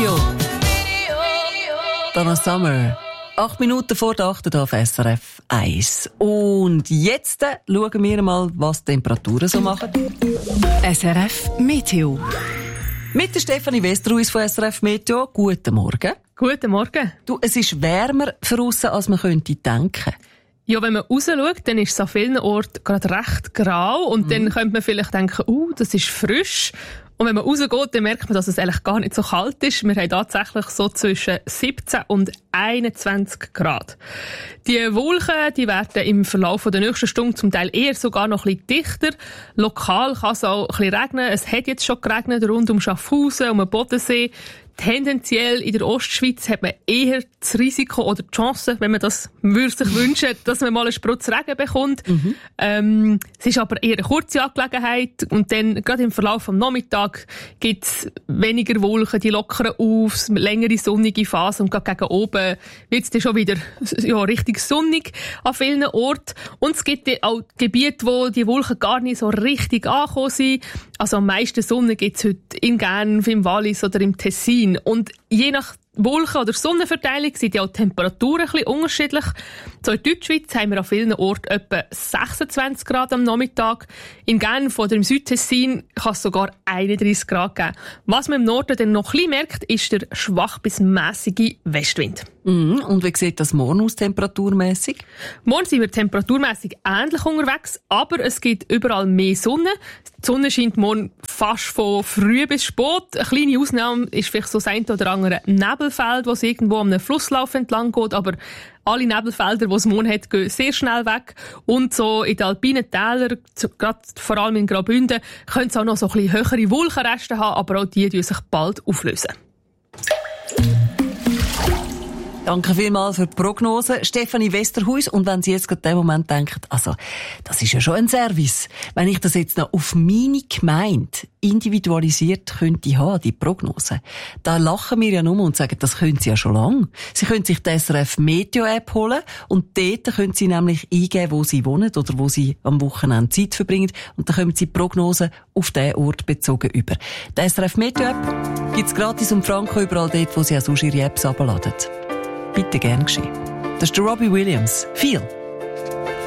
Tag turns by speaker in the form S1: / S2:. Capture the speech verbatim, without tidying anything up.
S1: Meteo. Donna Summer. Acht Minuten vor der acht auf S R F eins. Und jetzt äh, schauen wir mal, was die Temperaturen so machen.
S2: S R F Meteo.
S1: Mit der Stefanie Westerhuis von S R F Meteo. Guten Morgen.
S3: Guten Morgen.
S1: Du, es ist wärmer draussen, als man könnte denken.
S3: Ja, wenn man rausschaut, dann ist es an vielen Orten gerade recht grau und mhm. dann könnte man vielleicht denken, uh, das ist frisch. Und wenn man rausgeht, dann merkt man, dass es eigentlich gar nicht so kalt ist. Wir haben tatsächlich so zwischen siebzehn und einundzwanzig Grad. Die Wolken, die werden im Verlauf der nächsten Stunde zum Teil eher sogar noch ein bisschen dichter. Lokal kann es auch ein bisschen regnen. Es hat jetzt schon geregnet rund um Schaffhausen, um den Bodensee. Tendenziell in der Ostschweiz hat man eher das Risiko oder die Chance, wenn man das würde sich wünschen, dass man mal einen Sprutz Regen bekommt. Mhm. Ähm, es ist aber eher eine kurze Angelegenheit und dann, gerade im Verlauf des Nachmittags, gibt es weniger Wolken, die lockern auf, längere sonnige Phasen und gerade gegen oben wird es dann schon wieder ja, richtig sonnig an vielen Orten. Und es gibt auch Gebiete, wo die Wolken gar nicht so richtig angekommen sind. Also am meisten Sonne gibt es heute in Genf, im Wallis oder im Tessin. Und je nach Wolken- oder Sonnenverteilung sind ja auch die Temperaturen ein bisschen unterschiedlich. So in Deutschschweiz haben wir an vielen Orten etwa sechsundzwanzig Grad am Nachmittag. In Genf oder im Südtessin kann es sogar einunddreissig Grad geben. Was man im Norden dann noch ein bisschen merkt, ist der schwach bis mässige Westwind.
S1: Mhm. Und wie sieht das morgen aus, temperaturmässig?
S3: Morgen sind wir temperaturmässig ähnlich unterwegs, aber es gibt überall mehr Sonne. Die Sonne scheint morgen fast von früh bis spät. Eine kleine Ausnahme ist vielleicht so das eine oder andere Nebelfeld, das irgendwo am Flusslauf entlang geht, aber alle Nebelfelder, die es morgen hat, gehen sehr schnell weg. Und so in den alpinen Tälern, gerade vor allem in Graubünden, können es auch noch so ein bisschen höhere Wolkenreste haben, aber auch die lösen sich bald auflösen.
S1: Danke vielmals für die Prognose, Stefanie Westerhuis. Und wenn Sie jetzt gerade in dem Moment denken, also, das ist ja schon ein Service. Wenn ich das jetzt noch auf meine Gemeinde individualisiert könnte haben, die Prognose, da lachen wir ja nur und sagen, das können Sie ja schon lange. Sie können sich die S R F Meteo App holen und dort können Sie nämlich eingeben, wo Sie wohnen oder wo Sie am Wochenende Zeit verbringen. Und dann kommen Sie die Prognose auf diesen Ort bezogen über. Die S R F Meteo App gibt's gratis und franko überall dort, wo Sie auch sonst Ihre Apps herunterladen. Bitte gern geschehen. Das ist der Robbie Williams. Viel.